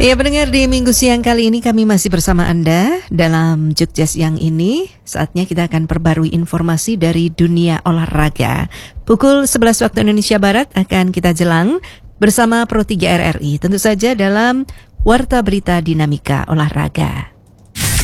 Ya pendengar, di minggu siang kali ini kami masih bersama Anda dalam Jogja Siang ini. Saatnya kita akan perbarui informasi dari dunia olahraga. Pukul 11 waktu Indonesia Barat akan kita jelang bersama Pro 3 RRI. Tentu saja dalam Warta Berita Dinamika Olahraga.